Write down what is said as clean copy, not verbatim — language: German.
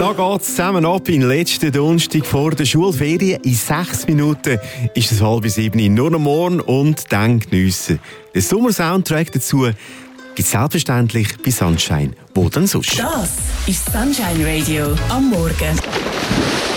Da geht es zusammen ab in den letzten Donnerstag vor der Schulferien. In 6 Minuten ist es 6:30. Nur noch morgen und dann geniessen. Den Sommersoundtrack dazu gibt es selbstverständlich bei Sunshine. Wo denn sonst? Das ist Sunshine Radio am Morgen.